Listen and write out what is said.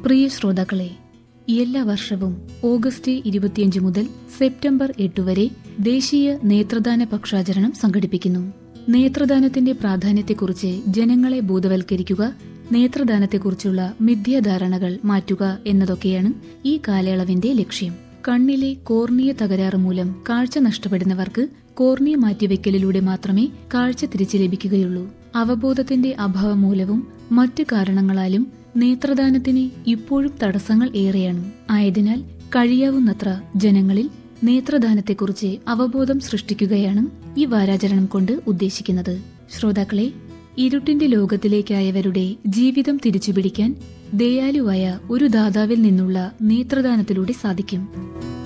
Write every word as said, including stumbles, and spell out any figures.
പ്രിയ ശ്രോതാക്കളെ, എല്ലാ വർഷവും ഓഗസ്റ്റ് ഇരുപത്തിയഞ്ച് മുതൽ സെപ്റ്റംബർ എട്ട് വരെ ദേശീയ നേത്രദാന പക്ഷാചരണം സംഘടിപ്പിക്കുന്നു. നേത്രദാനത്തിന്റെ പ്രാധാന്യത്തെക്കുറിച്ച് ജനങ്ങളെ ബോധവൽക്കരിക്കുക, നേത്രദാനത്തെക്കുറിച്ചുള്ള മിഥ്യാധാരണകൾ മാറ്റുക എന്നതൊക്കെയാണ് ഈ കാലയളവിന്റെ ലക്ഷ്യം. കണ്ണിലെ കോർണിയ തകരാറ് മൂലം കാഴ്ച നഷ്ടപ്പെടുന്നവർക്ക് കോർണിയ മാറ്റിവെക്കലിലൂടെ മാത്രമേ കാഴ്ച തിരിച്ചു ലഭിക്കുകയുള്ളൂ. അവബോധത്തിന്റെ അഭാവം മൂലവും മറ്റ് കാരണങ്ങളാലും നേത്രദാനത്തിന് ഇപ്പോഴും തടസ്സങ്ങൾ ഏറെയാണ്. ആയതിനാൽ കഴിയാവുന്നത്ര ജനങ്ങളിൽ നേത്രദാനത്തെക്കുറിച്ച് അവബോധം സൃഷ്ടിക്കുകയാണ് ഈ വാരാചരണം കൊണ്ട് ഉദ്ദേശിക്കുന്നത്. ശ്രോതാക്കളെ, ഇരുട്ടിന്റെ ലോകത്തിലേക്കായവരുടെ ജീവിതം തിരിച്ചുപിടിക്കാൻ ദയാലുവായ ഒരു ദാതാവിൽ നിന്നുള്ള നേത്രദാനത്തിലൂടെ സാധിക്കും.